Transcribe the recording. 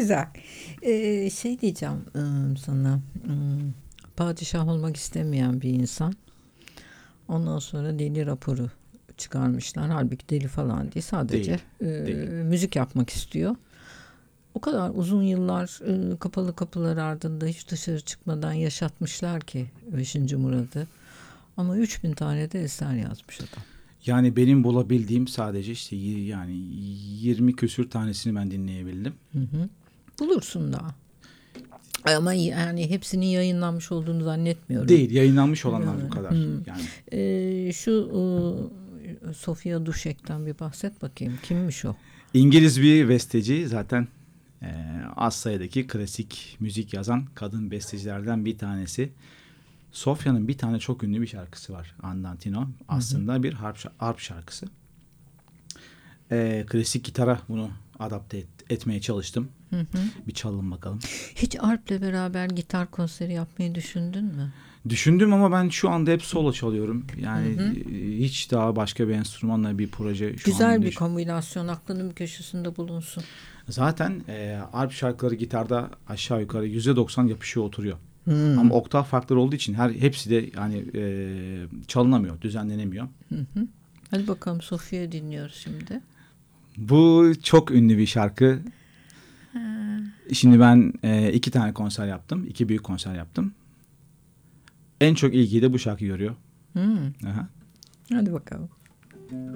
Güzel. Şey diyeceğim sana. Padişah olmak istemeyen bir insan. Ondan sonra deli raporu çıkarmışlar. Halbuki deli falan değil. Sadece Değil. müzik yapmak istiyor. O kadar uzun yıllar kapalı kapılar ardında hiç dışarı çıkmadan yaşatmışlar ki 5. Murad'ı. Ama 3000 tane de eser yazmış adam. Yani benim bulabildiğim sadece işte yani 20 küsür tanesini ben dinleyebildim. Hı hı. Bulursun daha. Ama yani hepsinin yayınlanmış olduğunu zannetmiyorum. Değil, yayınlanmış olanlar bu kadar. Yani Şu Sofia Dushek'ten bir bahset bakayım. Kimmiş o? İngiliz bir besteci, zaten az sayıdaki klasik müzik yazan kadın bestecilerden bir tanesi. Sofya'nın bir tane çok ünlü bir şarkısı var, Andantino. Aslında bir harp şarkısı. Klasik gitara bunu adapte etmeye çalıştım. Bir çalalım bakalım. Hiç arp'le beraber gitar konseri yapmayı düşündün mü? Düşündüm ama ben şu anda hep solo çalıyorum. Yani hiç daha başka bir enstrümanla bir proje şu Güzel an bir kombinasyon, aklının bir köşesinde bulunsun. Zaten arp şarkıları gitarda aşağı yukarı %90 yapışıyor, oturuyor. Ama oktav farkları olduğu için hepsi de yani çalınamıyor, düzenlenemiyor. Hadi bakalım, Sofia dinliyoruz şimdi. Bu çok ünlü bir şarkı. Şimdi ben 2 tane konser yaptım. 2 büyük konser yaptım. En çok ilgiyi de bu şarkı görüyor. Hadi bakalım.